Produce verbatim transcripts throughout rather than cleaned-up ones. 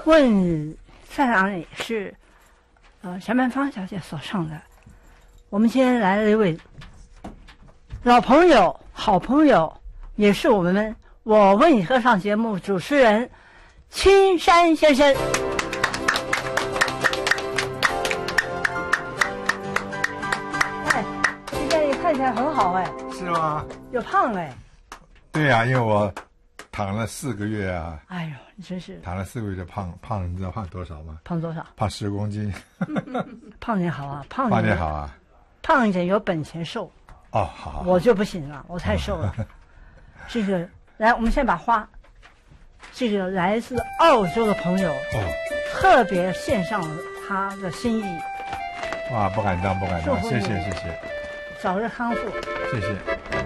问在哪里是呃陈曼芳小姐所唱的。我们今天来了一位老朋友、好朋友，也是我们我为你歌唱节目主持人青山先生。哎，现在看起来很好哎。 是吗？ 有胖哎。 对呀、啊，因为我躺了四个月啊。 哎呦，你真是躺了四个月就胖胖，你知道胖多少吗？ 胖多少？ 胖十公斤。 胖点好啊，胖胖点好啊， 胖一点有本钱瘦。 哦，好, 好， 我就不行了，我太瘦了。这个，来，我们先把花，这个来自澳洲的朋友，哦，特别献上了他的心意。 哇，不敢当，不敢当，谢谢，谢谢。 早日康复， 谢谢，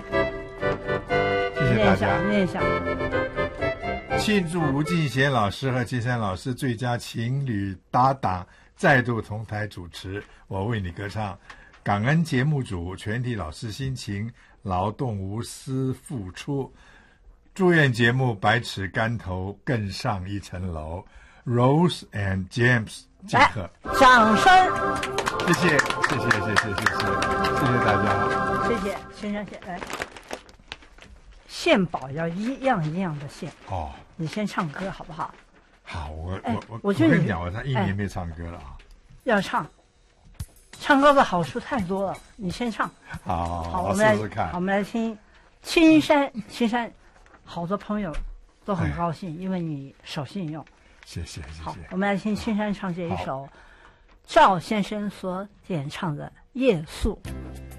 谢谢大家。 念一下， 庆祝吴敬贤老师和金山老师最佳情侣搭档再度同台主持，我为你歌唱。感恩节目组全体老师辛勤劳动无私付出，祝愿节目百尺竿头更上一层楼。 Rose and James 敬贺， 掌声！ 谢谢谢谢谢谢谢谢谢谢大家， 谢谢先生，来，献宝要一样一样的献哦。你先唱歌好不好？ 好，我哎、 我我我觉得跟你讲，我才一年没唱歌了啊、哎。 要唱，唱歌的好处太多了，你先唱。 好， 好，我我们来试试看。 好，我们来听青山，青山，好多朋友都很高兴，因为你守信用。 谢谢谢谢。 好，我们来听青山唱这一首赵先生所演唱的《夜宿》。